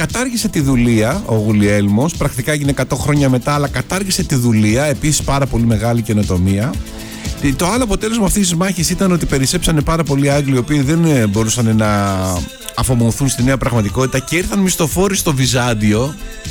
κατάργησε τη δουλεία ο Γουλιέλμος, πρακτικά έγινε 100 χρόνια μετά, αλλά κατάργησε τη δουλεία, επίσης πάρα πολύ μεγάλη καινοτομία. Το άλλο αποτέλεσμα αυτής της μάχης ήταν ότι περισσέψανε πάρα πολλοί Άγγλοι, οι οποίοι δεν μπορούσαν να αφομοθούν στη νέα πραγματικότητα και ήρθαν μισθοφόροι στο Βυζάντιο